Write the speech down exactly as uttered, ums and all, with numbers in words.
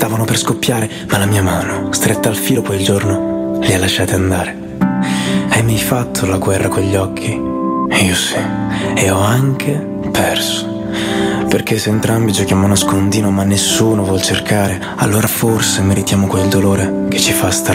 stavano per scoppiare, ma la mia mano, stretta al filo quel giorno, li ha lasciati andare. Hai mai fatto la guerra con gli occhi? Io sì, e ho anche perso. Perché se entrambi giochiamo a nascondino ma nessuno vuol cercare, allora forse meritiamo quel dolore che ci fa stare